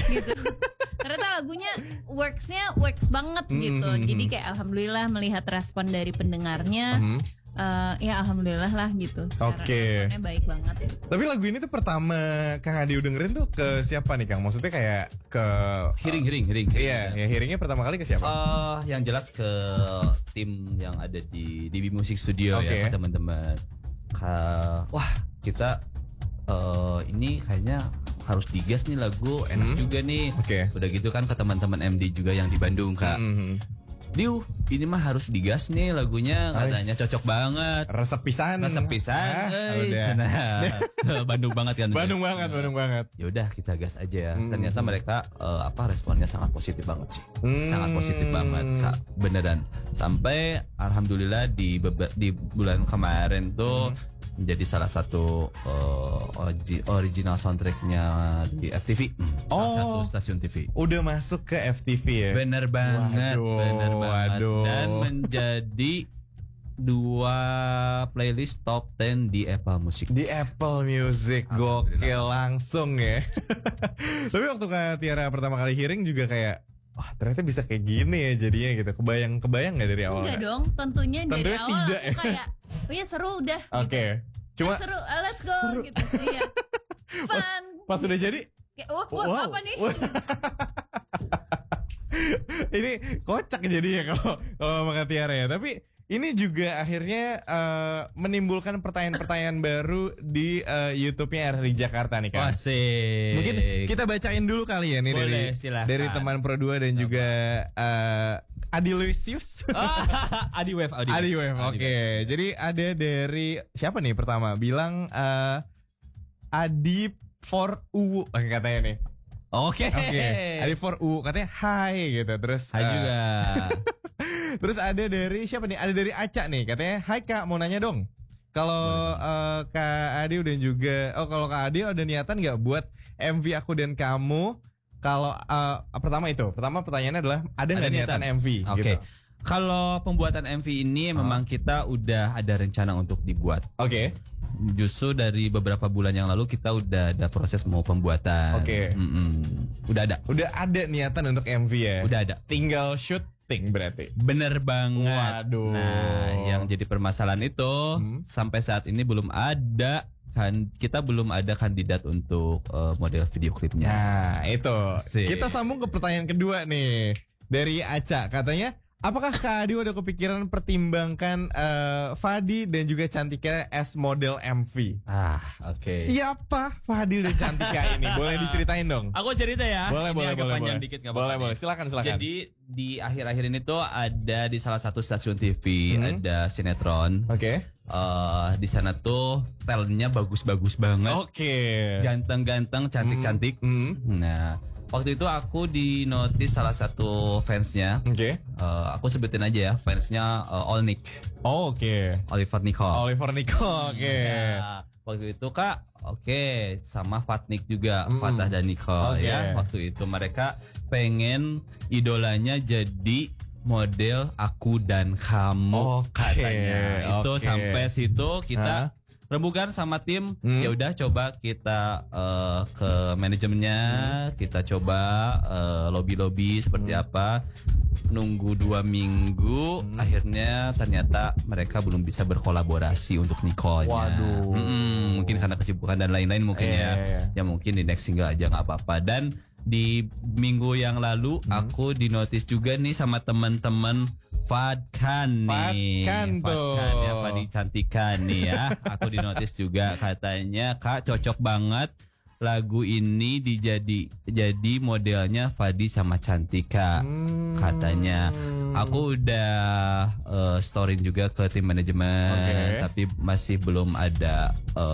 gitu. Ternyata lagunya works banget gitu. Jadi kayak alhamdulillah melihat respon dari pendengarnya. Ya alhamdulillah lah gitu. Oke. Responnya baik banget. Tapi lagu ini tuh pertama Kang Adi dengerin tuh ke siapa nih Kang? Maksudnya kayak ke Hearing. Iya, ya hearingnya pertama kali ke siapa? Yang jelas ke tim yang ada di DB Music Studio Oke. ya, ke teman-teman. Wah, kita ini kayaknya harus digas nih lagu, enak juga nih. Oke. Udah gitu kan ke teman-teman MD juga yang di Bandung, Kak. Diu, ini mah harus digas nih lagunya, katanya cocok banget. Resep pisan. Bandung banget kan. Bandung banget. Ya udah kita gas aja ya. Ternyata mereka responnya sangat positif banget sih. Sangat positif banget, Kak. Beneran. Sampai alhamdulillah di bulan kemarin tuh menjadi salah satu original soundtracknya di FTV. Salah satu stasiun TV. Udah masuk ke FTV ya? Bener banget. Waduh. Dan menjadi 2 playlist top 10 di Apple Music. Di Apple Music. Gokil langsung ya. Tapi waktu Kak Tiara pertama kali hearing juga kayak, wah ternyata bisa kayak gini ya jadinya gitu. Kebayang gak dari awal? Enggak dong, tentunya dari awal tidak, aku kayak, oh ya seru udah. Oke. Cuma seru, let's go gitu. Iya. Fun. Pas udah jadi, kayak, wow. Apa nih? Ini kocak jadinya kalau sama Kak Tiara ya. Tapi ini juga akhirnya menimbulkan pertanyaan-pertanyaan baru di YouTube-nya RRI Jakarta nih Kak. Asik. Mungkin kita bacain dulu kali ya nih. Boleh, dari teman Pro 2 dan juga Adi Luisius. Adi Wave. Oke. Jadi ada dari siapa nih pertama? Bilang Adi for U katanya nih. Oke. Adi for U katanya hai gitu. Terus hai juga. Terus ada dari siapa nih? Ada dari Aca nih katanya, hai Kak, mau nanya dong. Kalau Kak Adi dan juga kalau Kak Adi ada niatan nggak buat MV Aku dan Kamu? Kalau pertama pertanyaannya adalah ada nggak niatan MV? Oke. Gitu. Kalau pembuatan MV ini memang kita udah ada rencana untuk dibuat. Oke. Justru dari beberapa bulan yang lalu kita udah ada proses mau pembuatan. Oke. Udah ada. Udah ada niatan untuk MV ya. Udah ada. Tinggal syuting berarti. Bener banget. Waduh. Nah, yang jadi permasalahan itu sampai saat ini belum ada. Kita belum ada kandidat untuk model video klipnya. Nah itu Sip. Kita sambung ke pertanyaan kedua nih dari Aca. Katanya, apakah Kak Adi udah kepikiran pertimbangkan Fadi dan juga Cantika as model MV? Oke. Siapa Fadi dan Cantika ini? Boleh diceritain dong? Aku cerita ya. Boleh. Panjang dikit nggak apa-apa. Boleh. Silakan. Jadi di akhir-akhir ini tuh ada di salah satu stasiun TV ada sinetron. Oke. Di sana tuh talentnya bagus-bagus banget. Oke. Ganteng-ganteng, cantik-cantik. Nah, waktu itu aku di notice salah satu fansnya. Oke. Aku sebutin aja ya, fansnya Olnik. Oke. Oliver Nicole. Oke. Nah, waktu itu Kak, sama Fatnik juga, Fatah dan Nicole ya. Waktu itu mereka pengen idolanya jadi model Aku dan Kamu katanya. Itu sampai situ kita rembukan sama tim. Ya udah coba kita ke manajemennya, kita coba lobby seperti apa. Nunggu 2 minggu, akhirnya ternyata mereka belum bisa berkolaborasi untuk Nicole-nya. Waduh. Mungkin karena kesibukan dan lain-lain mungkin ya mungkin di next single aja nggak apa-apa. Dan di minggu yang lalu aku di notice juga nih sama teman-teman Fadkan nih. Fadkan ya, Fadi Cantika nih ya. Aku di notice juga katanya Kak cocok banget lagu ini jadi modelnya Fadi sama Cantika katanya. Aku udah storyin juga ke tim manajemen, tapi masih belum ada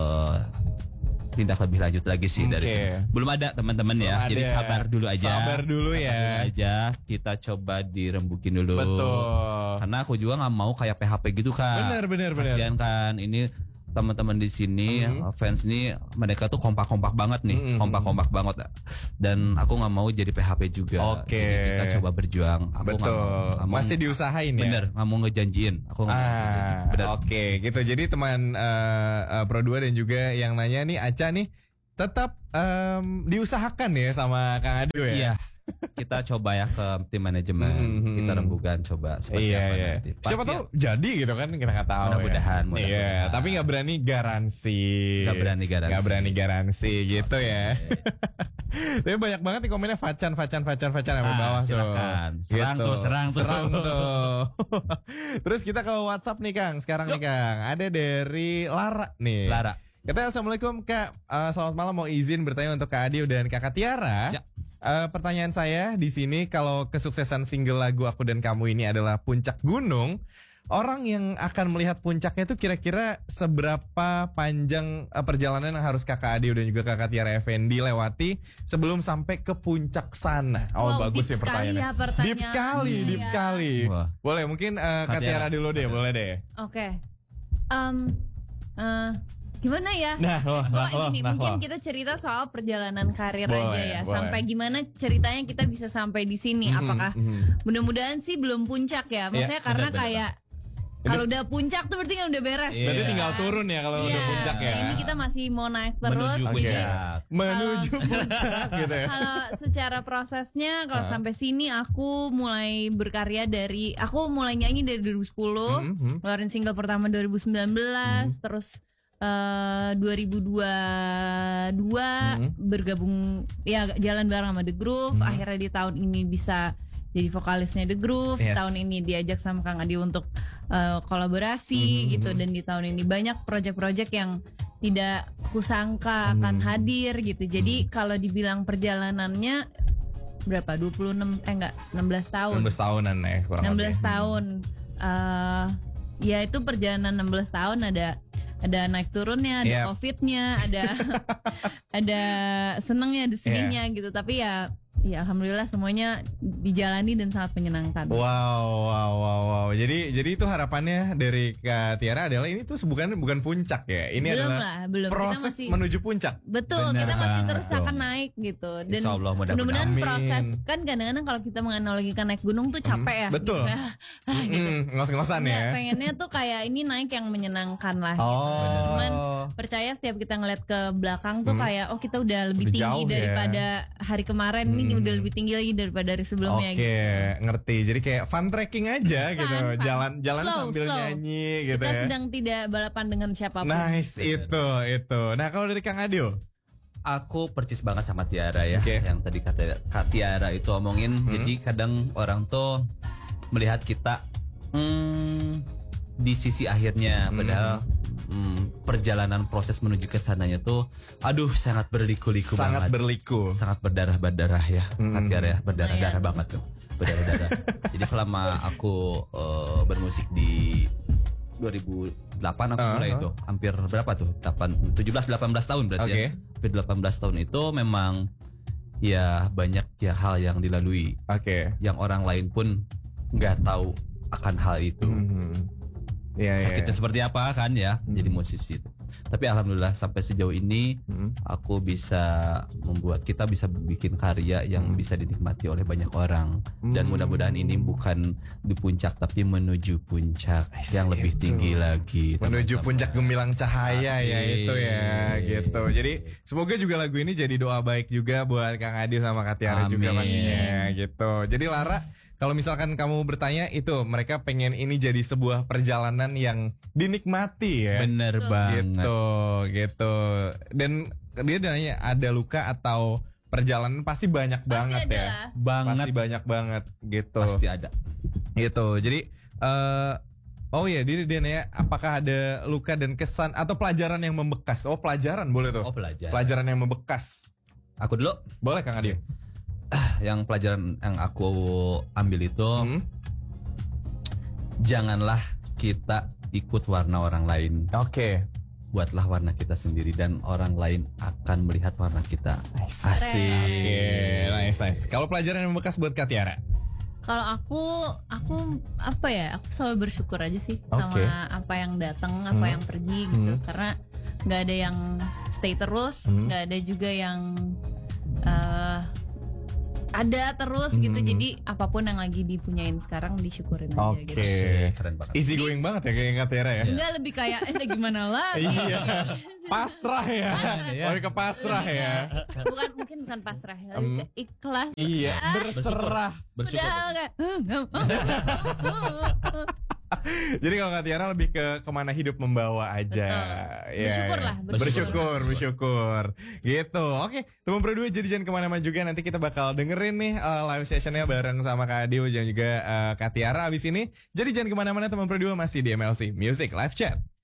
tindak lebih lanjut lagi sih dari itu. Belum ada teman-teman ya. Jadi sabar dulu aja. Sabar dulu ya. Kita coba dirembukin dulu. Betul. Karena aku juga nggak mau kayak PHP gitu Kak. Bener. Kasian kan ini teman-teman di sini fans ini mereka tuh kompak-kompak banget nih, kompak-kompak banget. Dan aku nggak mau jadi PHP juga. Jadi kita coba berjuang. Aku Betul. Gak mau, masih diusahain ya. Bener, nggak mau ngejanjiin. Aku nggak mau ngejanjiin. Oke, gitu. Jadi teman Pro 2 dan juga yang nanya nih Aca nih, tetap diusahakan ya sama Kang Adi ya. Iya. Kita coba ya ke tim manajemen, kita rembukan coba seperti apa nanti. Siapa tahu jadi gitu kan, kita nggak tahu. Mudah-mudahan. Iya, tapi nggak berani garansi. Nggak berani garansi gitu ya. Tapi banyak banget nih komennya Facan sampai bawah silakan. tuh. Serang tuh. Terus kita ke WhatsApp nih Kang. Sekarang nih Kang, ada dari Lara nih. Lara. Katanya assalamualaikum Kak. Selamat malam, mau izin bertanya untuk Kak Adi dan Kakak Tiara. Ya. Pertanyaan saya di sini, kalau kesuksesan single lagu Aku dan Kamu ini adalah puncak gunung, orang yang akan melihat puncaknya itu kira-kira seberapa panjang perjalanan yang harus Kakak Adi dan juga Kakak Tiara Effendi lewati sebelum sampai ke puncak sana? Oh, Wow, bagus ya deep sekali pertanyaannya. ya pertanyaannya. Deep sekali. Wah. Boleh mungkin Kak Tiara dulu deh, boleh deh. Oke. Gimana ya? Mungkin kita cerita soal perjalanan karir Boleh, aja ya. boleh. Sampai gimana ceritanya kita bisa sampai di sini? Apakah mudah-mudahan sih belum puncak ya? Maksudnya karena benar-benar. kayak kalau udah puncak tuh berarti kan udah beres. Berarti gitu tinggal kan. turun ya kalau udah puncak ya. Nah, ini kita masih mau naik terus. Menuju Jadi puncak. Menuju puncak gitu ya. kalau secara prosesnya kalau sampai sini aku mulai berkarya aku mulai nyanyi dari 2010, ngeluarin single pertama 2019, terus 2022 bergabung ya jalan bareng sama The Groove. Akhirnya di tahun ini bisa jadi vokalisnya The Groove. Yes. Tahun ini diajak sama Kang Adi untuk kolaborasi gitu, dan di tahun ini banyak project-project yang tidak kusangka akan hadir gitu. Jadi kalau dibilang perjalanannya berapa? 16 tahun. 16 tahunan ya kurang 16 lebih. tahun. Ya itu perjalanan 16 tahun, ada naik turunnya, ada Yep. covidnya, ada senengnya, ada sedihnya gitu. Tapi ya alhamdulillah semuanya dijalani dan sangat menyenangkan. Wow. Jadi itu harapannya dari Kak Tiara adalah ini tuh bukan puncak ya. Ini adalah belum. proses Kita masih, menuju puncak. betul, Bener kita masih banget terus dong. akan naik gitu. Dan Insya Allah, mudah-mudahan. mudah-mudahan Amin. proses, kan kadang-kadang kalau kita menganalogikan naik gunung tuh capek ya. Betul. Gitu. Ngos-ngosan Nggak, ya. pengennya tuh kayak ini naik yang menyenangkan lah gitu. Oh. Cuman percaya setiap kita ngeliat ke belakang tuh kayak kita udah lebih Udah tinggi jauh ya. daripada hari kemarin, ini udah lebih tinggi lagi daripada hari sebelumnya Oke, gitu. ngerti. Jadi kayak fun trekking aja gitu. Fun. Jalan Slow. sambil nyanyi gitu Kita ya. sedang tidak balapan dengan siapapun. Nice itu. Nah, kalau dari Kang Adio? Aku percis banget sama Tiara ya. Oke. Yang tadi Kak Tiara itu omongin. Jadi kadang orang tuh melihat kita di sisi akhirnya, padahal perjalanan proses menuju ke sananya tuh aduh sangat berliku-liku Sangat banget. berliku. Sangat berdarah-berdarah ya. Kak Tiara ya, berdarah-darah Lumayan. banget tuh. Berdarah-darah. Jadi selama aku bermusik di 2008 aku mulai itu. Hampir berapa tuh? 17-18 tahun berarti Oke. ya. Hampir 18 tahun itu memang ya banyak ya hal yang dilalui Oke. yang orang lain pun nggak tahu akan hal itu. Iya, Sakitnya seperti apa kan ya jadi musisi itu. Tapi alhamdulillah sampai sejauh ini aku bisa kita bisa bikin karya yang bisa dinikmati oleh banyak orang, dan mudah-mudahan ini bukan di puncak tapi menuju puncak yang lebih tinggi lagi. Menuju teman-teman. puncak gemilang cahaya ya Asik. itu ya gitu. Jadi semoga juga lagu ini jadi doa baik juga buat Kang Adi sama Kak Tiara juga Amin. pastinya gitu. Jadi Lara, kalau misalkan kamu bertanya itu mereka pengen ini jadi sebuah perjalanan yang dinikmati ya. Bener banget. Gitu. Dan dia nanya ada luka atau perjalanan pasti banyak banget ada ya. lah. Banget. Pasti banyak banget gitu. Pasti ada. Gitu. Jadi oh ya, dia nanya apakah ada luka dan kesan atau pelajaran yang membekas. Oh, pelajaran boleh tuh. Oh, pelajaran. Pelajaran yang membekas. Aku dulu. Boleh Kang Adi. Yang pelajaran yang aku ambil itu janganlah kita ikut warna orang lain. Oke. Buatlah warna kita sendiri dan orang lain akan melihat warna kita. Asik. Oke, nice. Kalau pelajaran yang membekas buat Kak Tiara. Kalau aku apa ya? Aku selalu bersyukur aja sih Oke. sama apa yang datang, apa yang pergi gitu. Karena nggak ada yang stay terus, nggak ada juga yang ada terus gitu. Jadi apapun yang lagi dipunyain sekarang disyukurin aja gitu. Oke. Keren banget. Easy going banget ya kayak Kak Tiara ya. Enggak, lebih kayak gimana lah. Iya. Pasrah ya. Lebih ke pasrah Lebih ya. ke- bukan pasrah, lebih ke ikhlas. Iya, berserah. Bersyukur. Udah enggak. Jadi kalau kata Tiara lebih ke kemana hidup membawa aja. Betul. Ya, Bersyukur ya. lah, Bersyukur. Gitu. Oke, teman berdua jadi jangan kemana-mana juga. Nanti kita bakal dengerin nih live sessionnya bareng sama Kak Adio dan juga Kak Tiara abis ini. Jadi jangan kemana-mana teman berdua, masih di MLC Music Live Chat.